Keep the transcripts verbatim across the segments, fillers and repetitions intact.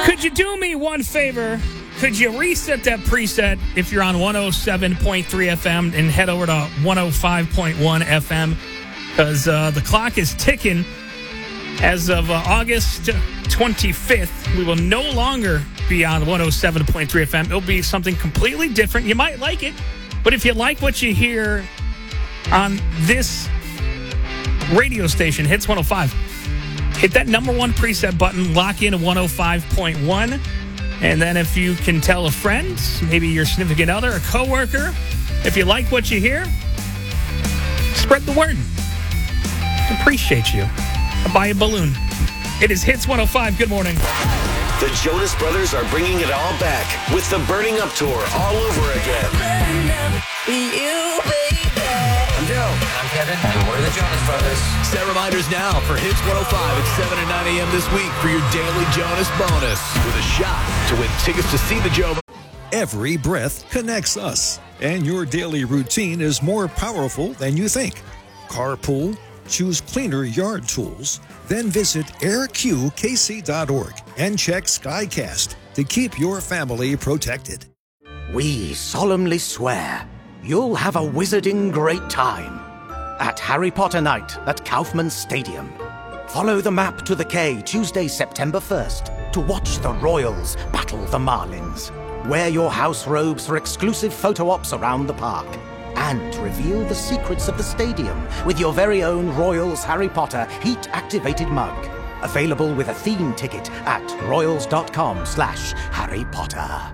Could you do me one favor? Could you reset that preset if you're on one oh seven point three F M and head over to one oh five point one F M? Because uh, the clock is ticking. As of uh, August twenty-fifth, we will no longer be on one oh seven point three F M. It'll be something completely different. You might like it, but if you like what you hear on this radio station, Hits one oh five, hit that number one preset button, lock in at one oh five point one, and then if you can tell a friend, maybe your significant other, a coworker, if you like what you hear, spread the word. Appreciate you. I'll buy a balloon. It is Hits one oh five. Good morning. The Jonas Brothers are bringing it all back with the Burning Up Tour all over again. You, baby. I'm Joe. I'm Kevin. And we're the Jonas Brothers. Set reminders now for Hits one oh five at seven and nine a.m. this week for your daily Jonas bonus with a shot to win tickets to see the Joe. Every breath connects us, and your daily routine is more powerful than you think. Carpool, choose cleaner yard tools, then visit air q k c dot org and check Skycast to keep your family protected. We solemnly swear you'll have a wizarding great time at Harry Potter Night at Kaufman Stadium. Follow the map to the K Tuesday, September first to watch the Royals battle the Marlins. Wear your house robes for exclusive photo ops around the park. And reveal the secrets of the stadium with your very own Royals Harry Potter heat-activated mug. Available with a theme ticket at royals.com slash Harry Potter.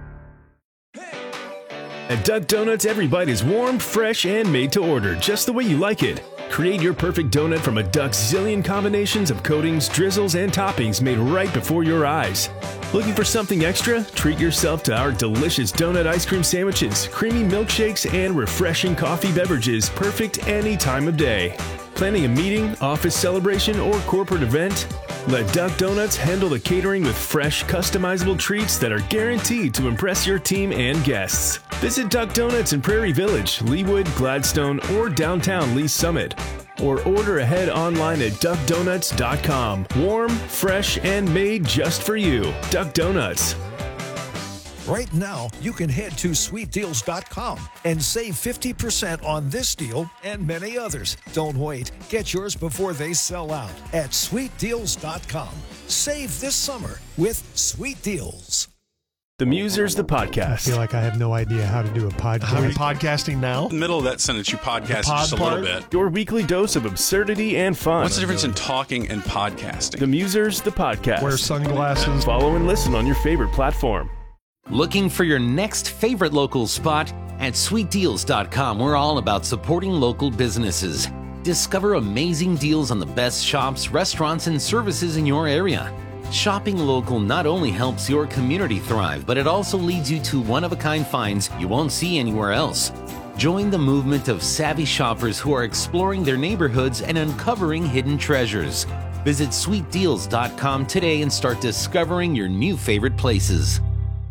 At Duck Donuts, every bite is warm, fresh, and made to order, just the way you like it. Create your perfect donut from a duck's zillion combinations of coatings, drizzles, and toppings made right before your eyes. Looking for something extra? Treat yourself to our delicious donut ice cream sandwiches, creamy milkshakes, and refreshing coffee beverages, perfect any time of day. Planning a meeting, office celebration, or corporate event? Let Duck Donuts handle the catering with fresh, customizable treats that are guaranteed to impress your team and guests. Visit Duck Donuts in Prairie Village, Leawood, Gladstone, or downtown Lee Summit. Or order ahead online at duck donuts dot com. Warm, fresh, and made just for you. Duck Donuts. Right now, you can head to sweet deals dot com and save fifty percent on this deal and many others. Don't wait. Get yours before they sell out at sweet deals dot com. Save this summer with Sweet Deals. The Musers, the podcast. I feel like I have no idea how to do a podcast. Are we podcasting now? In the middle of that sentence, you podcast just a little bit. Your weekly dose of absurdity and fun. What's the difference in talking and podcasting? The Musers, the podcast. Wear sunglasses. Follow and listen on your favorite platform. Looking for your next favorite local spot? At sweet deals dot com, we're all about supporting local businesses. Discover amazing deals on the best shops, restaurants, and services in your area. Shopping local not only helps your community thrive, but it also leads you to one-of-a-kind finds you won't see anywhere else. Join the movement of savvy shoppers who are exploring their neighborhoods and uncovering hidden treasures. Visit sweet deals dot com today and start discovering your new favorite places.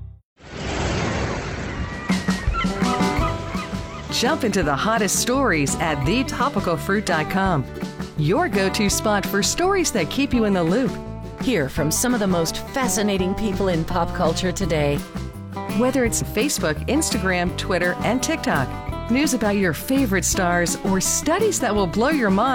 Jump into the hottest stories at the topical fruit dot com. Your go-to spot for stories that keep you in the loop. Hear from some of the most fascinating people in pop culture today. Whether it's Facebook, Instagram, Twitter, and TikTok, news about your favorite stars, or studies that will blow your mind.